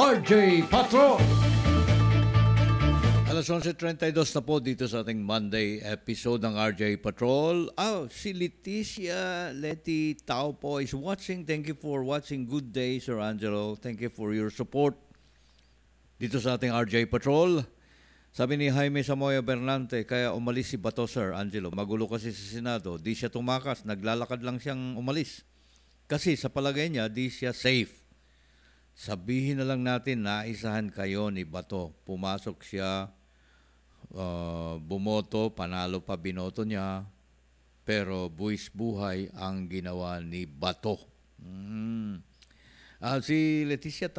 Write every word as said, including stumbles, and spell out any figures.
R J Patro. Alas eleven thirty-two na po dito sa ating Monday episode ng R J Patrol. Oh, si Leticia Leti Tao po is watching. Thank you for watching. Good day, Sir Angelo. Thank you for your support dito sa ating R J Patrol. Sabi ni Jaime Samoya Bernante, kaya umalis si Bato, Sir Angelo. Magulo kasi sa Senado. Di siya tumakas. Naglalakad lang siyang umalis. Kasi sa palagay niya, di siya safe. Sabihin na lang natin, naisahan kayo ni Bato. Pumasok siya, uh, bumoto, panalo pa binoto niya, pero buwis buhay ang ginawa ni Bato. Mm. Uh, si Leticia